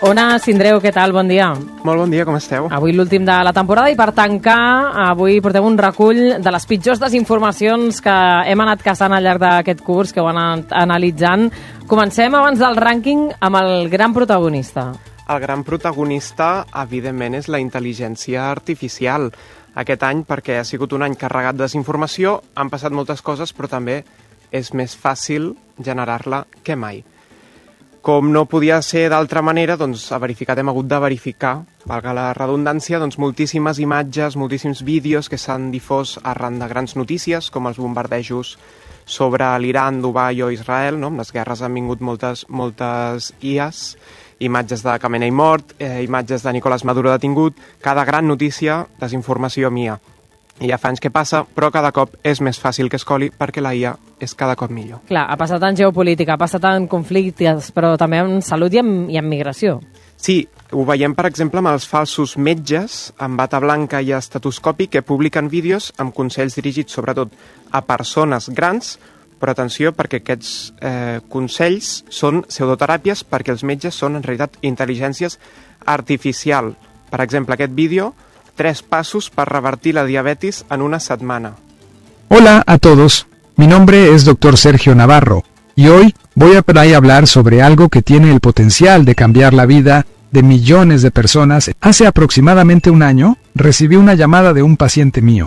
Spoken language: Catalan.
Ona Sindreu, què tal? Bon dia. Molt bon dia, com esteu? Avui l'últim de la temporada i per tancar, avui portem un recull de les pitjors desinformacions que hem anat caçant al llarg d'aquest curs, que ho han anat analitzant. Comencem abans del rànquing amb el gran protagonista. El gran protagonista, evidentment, és la intel·ligència artificial. Aquest any, perquè ha sigut un any carregat de desinformació, han passat moltes coses, però també és més fàcil generar-la que mai. Com no podia ser d'altra manera, doncs a verificat hem hagut de verificar, valga la redundància, doncs moltíssimes imatges, moltíssims vídeos que s'han difós arran de grans notícies, com els bombardejos sobre l'Iran, Dubai o Israel, no? Amb les guerres han vingut moltes IAs, imatges de Khamenei mort, imatges de Nicolás Maduro detingut, cada gran notícia, desinformació mia. I ja fa anys que passa, però cada cop és més fàcil que es coli perquè la IA és cada cop millor. Clar, ha passat en geopolítica, ha passat en conflictes, però també en salut i en migració. Sí, ho veiem, per exemple, amb els falsos metges amb bata blanca i estetoscopi que publiquen vídeos amb consells dirigits sobretot a persones grans, però atenció, perquè aquests consells són pseudoteràpies perquè els metges són en realitat intel·ligències artificials. Per exemple, aquest vídeo, 3 pasos para revertir la diabetes en una semana. Hola a todos, mi nombre es Dr. Sergio Navarro, y hoy voy a hablar sobre algo que tiene el potencial de cambiar la vida de millones de personas. Hace aproximadamente un año, recibí una llamada de un paciente mío.